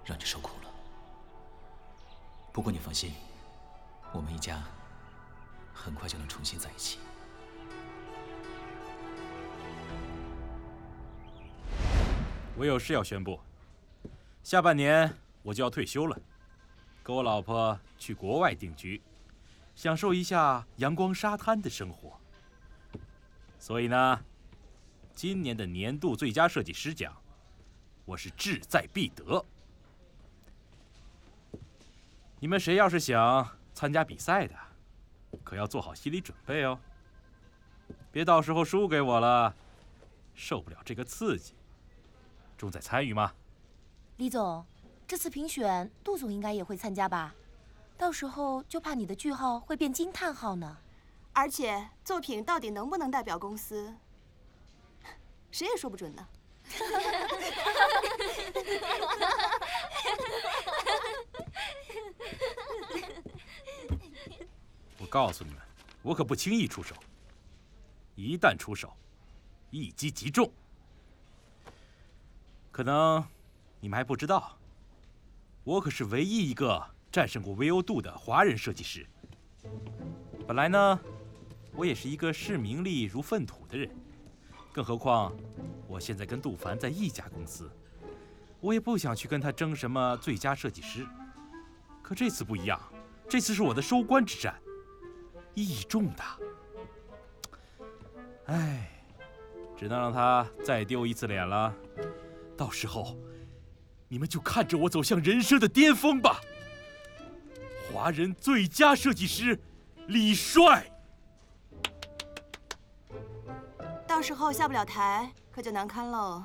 让你受苦了。不过你放心，我们一家很快就能重新在一起。 我有事要宣布，下半年我就要退休了，跟我老婆去国外定居，享受一下阳光沙滩的生活。所以呢，今年的年度最佳设计师奖，我是志在必得。你们谁要是想参加比赛的，可要做好心理准备哦，别到时候输给我了，受不了这个刺激。重在参与吗？ 李总，这次评选，杜总应该也会参加吧？到时候就怕你的句号会变惊叹号呢。 而且作品到底能不能代表公司，谁也说不准呢。 我告诉你们，我可不轻易出手，一旦出手，一击即中。可能你们还不知道，我可是唯一一个战胜过维欧杜的华人设计师。本来呢，我也是一个视名利如粪土的人，更何况我现在跟杜凡在一家公司，我也不想去跟他争什么最佳设计师。可这次不一样，这次是我的收官之战，意义重大。唉，只能让他再丢一次脸了。到时候，你们就看着我走向人生的巅峰吧。华人最佳设计师李帅。 到时候下不了台，可就难堪喽。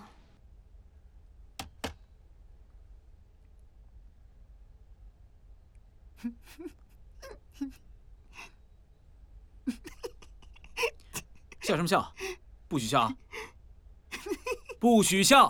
笑什么笑？不许笑啊！不许笑！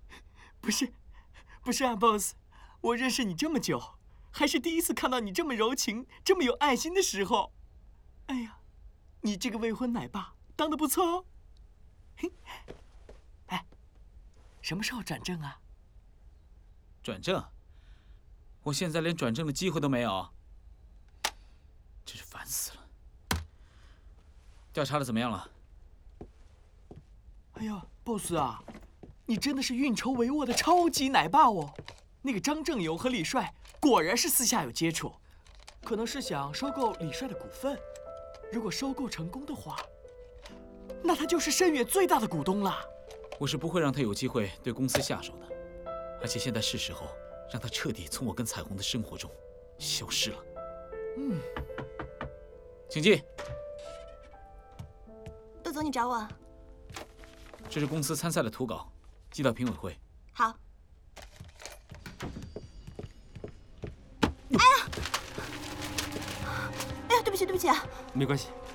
不是啊 ，boss， 我认识你这么久，还是第一次看到你这么柔情、这么有爱心的时候。哎呀，你这个未婚奶爸当得不错哦。嘿，哎，什么时候转正啊？ 转正？我现在连转正的机会都没有，真是烦死了。调查的怎么样了？ 哎呀 ，boss 啊，你真的是运筹帷幄的超级奶爸哦！那个张正友和李帅果然是私下有接触，可能是想收购李帅的股份。如果收购成功的话，那他就是深远最大的股东了。 我是不会让他有机会对公司下手的，而且现在是时候让他彻底从我跟彩虹的生活中消失了。请进。 杜总，你找我？ 这是公司参赛的图稿，寄到评委会。 好。哎呀，对不起啊。 没关系。